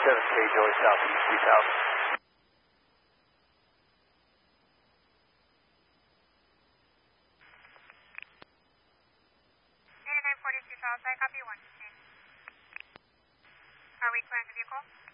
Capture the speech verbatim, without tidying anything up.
seven K Joey Southeast two thousand. eighty-nine forty-two Charles, I copy one. Are we clearing the vehicle?